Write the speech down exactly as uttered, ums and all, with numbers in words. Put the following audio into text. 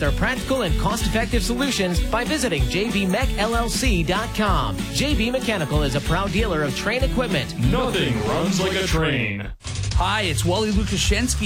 their practical and cost-effective solutions by visiting j b mech l l c dot com. J B Mechanical is a proud dealer of Trane equipment. Nothing runs like a train. Hi, it's Wally Lukashenski